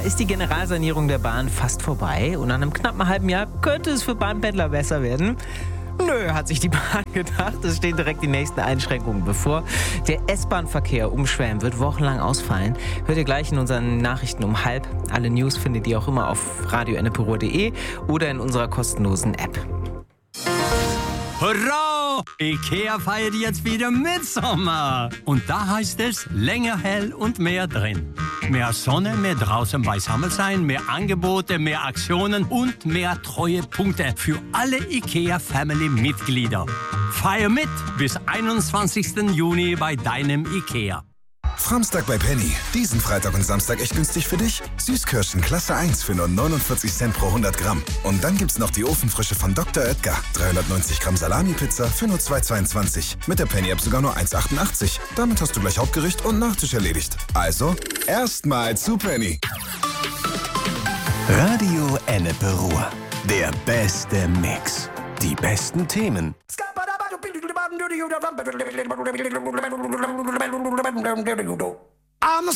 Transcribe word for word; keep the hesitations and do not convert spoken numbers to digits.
ist die Generalsanierung der Bahn fast vorbei und nach einem knappen halben Jahr könnte es für Bahnpendler besser werden. Nö, hat sich die Bahn gedacht. Es stehen direkt die nächsten Einschränkungen bevor. Der S-Bahn-Verkehr umschwellen wird wochenlang ausfallen. Hört ihr gleich in unseren Nachrichten um halb. Alle News findet ihr auch immer auf radio ennepe ruhr punkt de oder in unserer kostenlosen App. Hurra! IKEA feiert jetzt wieder Mitsommer. Und da heißt es länger hell und mehr drin. Mehr Sonne, mehr draußen beisammen sein, mehr Angebote, mehr Aktionen und mehr Treuepunkte für alle IKEA-Family-Mitglieder. Feier mit bis einundzwanzigsten Juni bei deinem IKEA. Framstag bei Penny. Diesen Freitag und Samstag echt günstig für dich. Süßkirschen Klasse eins für nur neunundvierzig Cent pro hundert Gramm. Und dann gibt's noch die Ofenfrische von Doktor Oetker. dreihundertneunzig Gramm Salami-Pizza für nur zwei Euro zweiundzwanzig. Mit der Penny-App sogar nur eins Euro achtundachtzig. Damit hast du gleich Hauptgericht und Nachtisch erledigt. Also, erstmal zu Penny. Radio Ennepe Ruhr. Der beste Mix. Die besten Themen. I'm